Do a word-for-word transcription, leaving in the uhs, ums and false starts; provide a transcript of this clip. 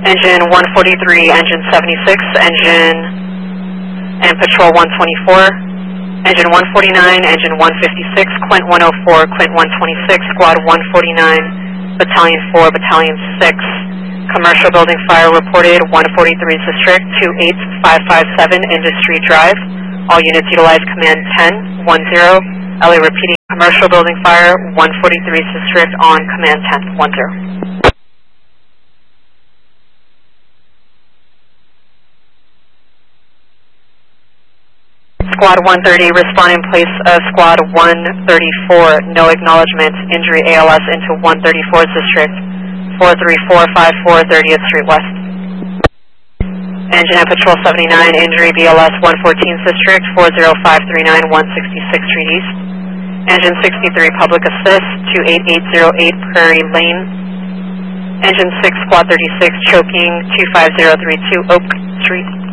Engine one forty-three, engine seventy-six, engine and patrol one twenty-four, engine one forty-nine, engine one fifty-six, Quint one oh four, Quint one twenty-six, squad one forty-nine, battalion four, battalion six. Commercial building fire reported, one forty-three District, two eight five five seven Industry Drive. All units utilize command ten one zero. L A repeating, commercial building fire, one forty-three District on command ten one zero. Squad one thirty, respond in place of Squad one thirty-four, no acknowledgement, injury A L S into one thirty-fourth District, four three four five four thirtieth Street West. Engine and Patrol seventy-nine, injury B L S one fourteenth District, four zero five three nine one sixty-sixth Street East. Engine sixty-three, Public Assist, two eight eight zero eight Prairie Lane. Engine six, Squad thirty-six, choking, two five zero three two Oak Street.